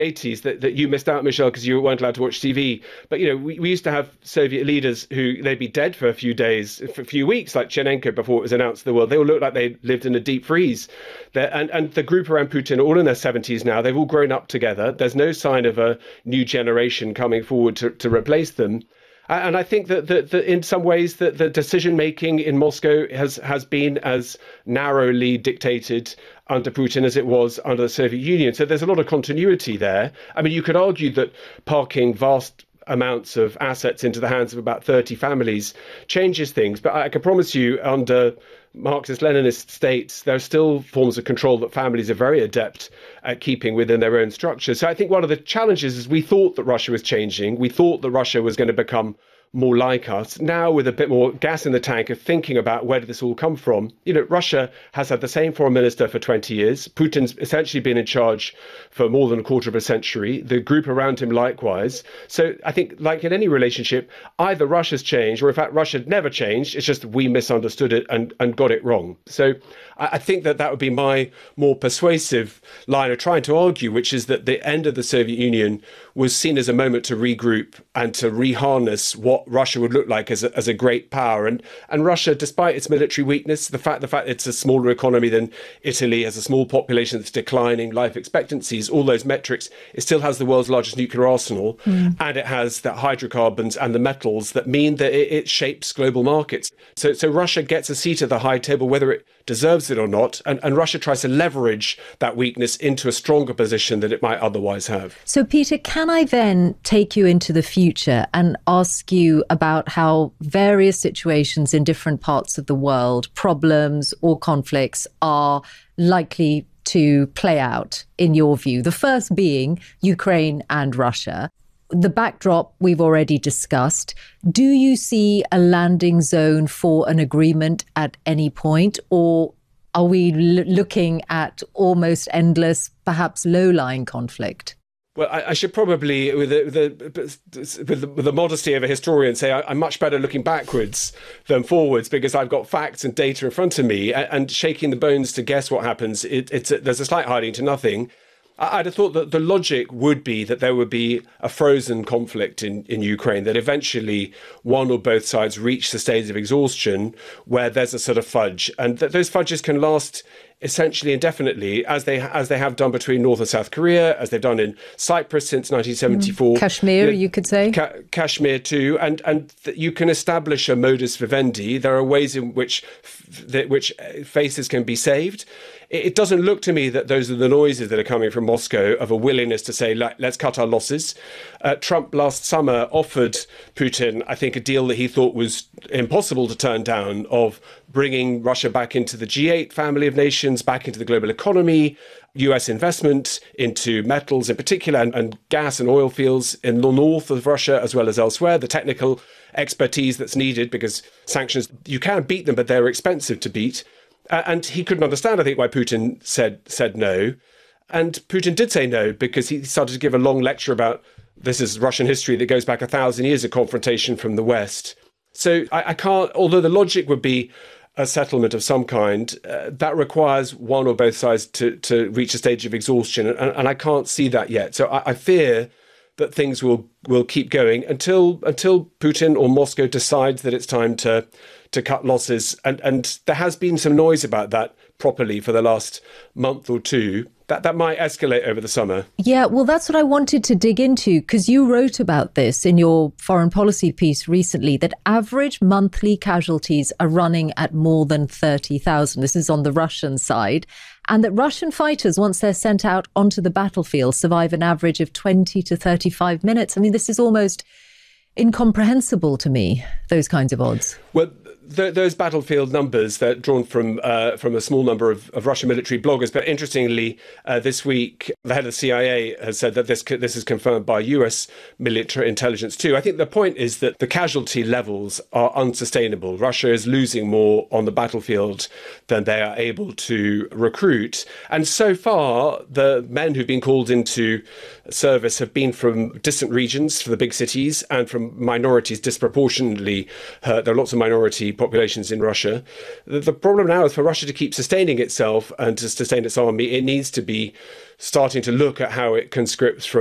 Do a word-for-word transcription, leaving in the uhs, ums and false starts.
eighties that, that you missed out, Michelle, because you weren't allowed to watch T V. But, you know, we, we used to have Soviet leaders who they'd be dead for a few days, for a few weeks, like Chernenko before it was announced to the world. They all looked like they lived in a deep freeze. They're, and, and the group around Putin are all in their seventies now. They've all grown up together. There's no sign of a new generation coming forward to, to replace them. And I think that, that, that in some ways that the decision making in Moscow has, has been as narrowly dictated under Putin as it was under the Soviet Union. So there's a lot of continuity there. I mean, you could argue that parking vast amounts of assets into the hands of about thirty families changes things. But I can promise you, under Marxist-Leninist states, there are still forms of control that families are very adept at keeping within their own structure. So I think one of the challenges is we thought that Russia was changing. We thought that Russia was going to become more like us. Now, with a bit more gas in the tank of thinking about where did this all come from, you know, Russia has had the same foreign minister for twenty years. Putin's essentially been in charge for more than a quarter of a century. The group around him likewise. So I think, like in any relationship, either Russia's changed, or in fact, Russia never changed. It's just we misunderstood it and, and got it wrong. So I, I think that that would be my more persuasive line of trying to argue, which is that the end of the Soviet Union was seen as a moment to regroup and to reharness what Russia would look like as a, as a great power. And and Russia, despite its military weakness, the fact the fact it's a smaller economy than Italy, has a small population that's declining, life expectancies, all those metrics, it still has the world's largest nuclear arsenal, mm. and it has the hydrocarbons and the metals that mean that it, it shapes global markets. So so Russia gets a seat at the high table, whether it deserves it or not, and, and Russia tries to leverage that weakness into a stronger position than it might otherwise have. So, Peter, can I then take you into the future and ask you about how various situations in different parts of the world, problems or conflicts, are likely to play out in your view? The first being Ukraine and Russia. The backdrop we've already discussed. Do you see a landing zone for an agreement at any point, or are we l- looking at almost endless, perhaps low-lying conflict? Well, I, I should probably, with the, the, with, the, with the modesty of a historian, say I, I'm much better looking backwards than forwards, because I've got facts and data in front of me, and, and shaking the bones to guess what happens, it, it's a, there's a slight hiding to nothing. I'd have thought that the logic would be that there would be a frozen conflict in, in Ukraine, that eventually one or both sides reach the stage of exhaustion where there's a sort of fudge, and that those fudges can last essentially indefinitely, as they as they have done between North and South Korea, as they've done in Cyprus since nineteen seventy-four. Mm. Kashmir, you, know, you could say. Ka- Kashmir too, and and th- you can establish a modus vivendi. There are ways in which f- that which faces can be saved. It, it doesn't look to me that those are the noises that are coming from Moscow of a willingness to say, let's cut our losses. Uh, Trump last summer offered Putin, I think, a deal that he thought was impossible to turn down, of bringing Russia back into the G eight family of nations, back into the global economy, U S investment into metals in particular, and, and gas and oil fields in the north of Russia as well as elsewhere, the technical expertise that's needed, because sanctions, you can beat them, but they're expensive to beat. Uh, and he couldn't understand, I think, why Putin said said no. And Putin did say no, because he started to give a long lecture about this is Russian history that goes back a thousand years of confrontation from the West. So I, I can't, although the logic would be a settlement of some kind, uh, that requires one or both sides to, to reach a stage of exhaustion. And, and I can't see that yet. So I, I fear that things will, will keep going until until Putin or Moscow decides that it's time to to cut losses. And, and there has been some noise about that properly for the last month or two. That, that might escalate over the summer. Yeah, well, that's what I wanted to dig into, because you wrote about this in your foreign policy piece recently, that average monthly casualties are running at more than thirty thousand. This is on the Russian side. And that Russian fighters, once they're sent out onto the battlefield, survive an average of twenty to thirty-five minutes. I mean, this is almost incomprehensible to me, those kinds of odds. Well, th- those battlefield numbers, they're drawn from uh, from a small number of, of Russian military bloggers. But interestingly, uh, this week, the head of the C I A has said that this this is confirmed by U S military intelligence too. I think the point is that the casualty levels are unsustainable. Russia is losing more on the battlefield than they are able to recruit. And so far, the men who've been called into service have been from distant regions, from the big cities, and from minorities disproportionately hurt. There are lots of minority populations in Russia. The, the problem now is for Russia to keep sustaining itself and to sustain its army, it needs to be starting to look at how it conscripts from